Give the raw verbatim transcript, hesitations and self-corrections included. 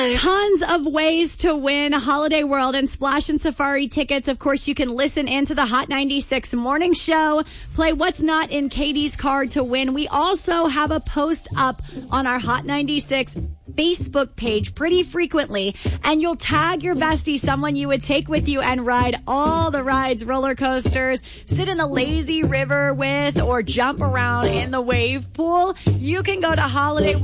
Tons of ways to win Holiday World and Splash and Safari tickets. Of course, you can listen into the Hot ninety-six morning show, play What's Not in Katie's Card to win. We also have a post up on our Hot ninety-six Facebook page pretty frequently, and you'll tag your bestie, someone you would take with you and ride all the rides, roller coasters, sit in the lazy river with, or jump around in the wave pool. You can go to Holiday